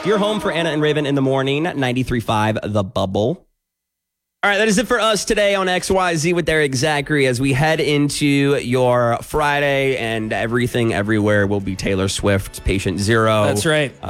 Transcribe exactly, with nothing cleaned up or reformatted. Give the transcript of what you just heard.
You're home for Anna and Raven in the morning, ninety-three point five The Bubble. All right, that is it for us today on X Y Z with Derek Zachary as we head into your Friday, and everything everywhere will be Taylor Swift, Patient Zero. That's right.